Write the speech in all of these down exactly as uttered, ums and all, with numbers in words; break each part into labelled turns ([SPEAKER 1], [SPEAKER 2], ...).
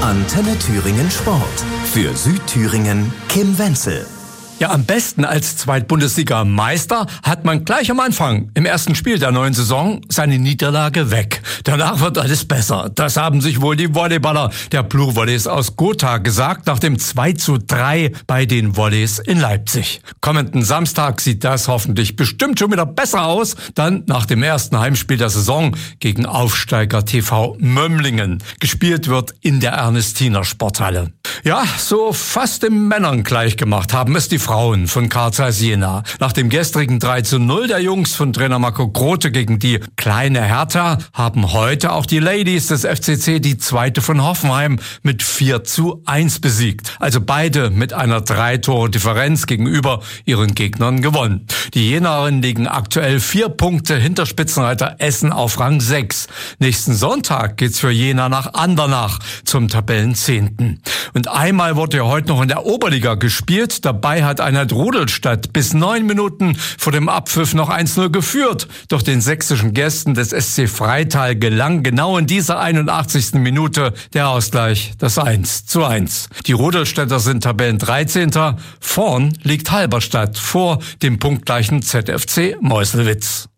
[SPEAKER 1] Antenne Thüringen Sport. Für Südthüringen Kim Wenzel.
[SPEAKER 2] Ja, am besten als Zweitbundesliga-Meister hat man gleich am Anfang, im ersten Spiel der neuen Saison, seine Niederlage weg. Danach wird alles besser. Das haben sich wohl die Volleyballer der Blue Volleys aus Gotha gesagt, nach dem zwei zu drei bei den Volleys in Leipzig. Kommenden Samstag sieht das hoffentlich bestimmt schon wieder besser aus, dann nach dem ersten Heimspiel der Saison gegen Aufsteiger T V Mömmlingen. Gespielt wird in der Ernestiner Sporthalle. Ja, so fast den Männern gleich gemacht haben es die Frauen von Carl Zeiss Jena. Nach dem gestrigen drei zu null der Jungs von Trainer Marco Grote gegen die kleine Hertha haben heute auch die Ladies des F C C die zweite von Hoffenheim mit vier zu eins besiegt. Also beide mit einer Drei-Tore-Differenz gegenüber ihren Gegnern gewonnen. Die Jenerinnen liegen aktuell vier Punkte hinter Spitzenreiter Essen auf Rang sechs. Nächsten Sonntag geht's für Jena nach Andernach zum Tabellenzehnten. Und einmal wurde ja heute noch in der Oberliga gespielt. Dabei hat Einheit Rudolstadt bis neun Minuten vor dem Abpfiff noch eins zu null geführt. Doch den sächsischen Gästen des S C Freital gelang genau in dieser einundachtzigsten Minute der Ausgleich, das eins zu eins. Die Rudolstädter sind Tabellendreizehnter. Vorn liegt Halberstadt vor dem punktgleichen Z F C Meuselwitz.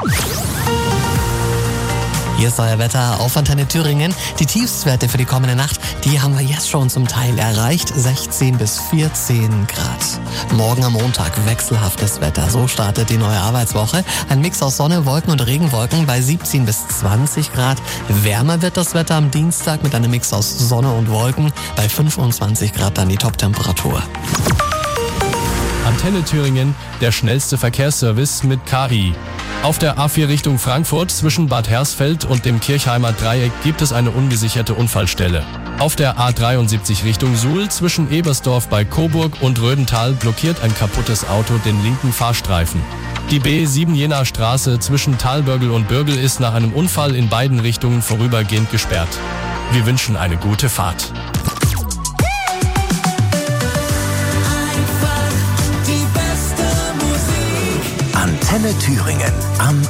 [SPEAKER 3] Hier ist euer Wetter auf Antenne Thüringen. Die Tiefstwerte für die kommende Nacht, die haben wir jetzt schon zum Teil erreicht. sechzehn bis vierzehn Grad. Morgen am Montag wechselhaftes Wetter. So startet die neue Arbeitswoche. Ein Mix aus Sonne, Wolken und Regenwolken bei siebzehn bis zwanzig Grad. Wärmer wird das Wetter am Dienstag mit einem Mix aus Sonne und Wolken. Bei fünfundzwanzig Grad dann die Toptemperatur.
[SPEAKER 4] Antenne Thüringen, der schnellste Verkehrsservice mit K I. Auf der A vier Richtung Frankfurt zwischen Bad Hersfeld und dem Kirchheimer Dreieck gibt es eine ungesicherte Unfallstelle. Auf der A dreiundsiebzig Richtung Suhl zwischen Ebersdorf bei Coburg und Rödental blockiert ein kaputtes Auto den linken Fahrstreifen. Die B sieben Jenaer Straße zwischen Talbörgel und Bürgel ist nach einem Unfall in beiden Richtungen vorübergehend gesperrt. Wir wünschen eine gute Fahrt.
[SPEAKER 1] Antenne Thüringen am